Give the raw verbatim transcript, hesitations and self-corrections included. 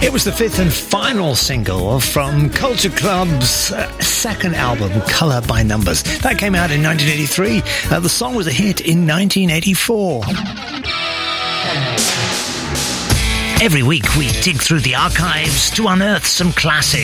It was the fifth and final single from Culture Club's uh, second album, Colour by Numbers. That came out in nineteen eighty-three. Uh, the song was a hit in nineteen eighty-four. Every week we dig through the archives to unearth some classics.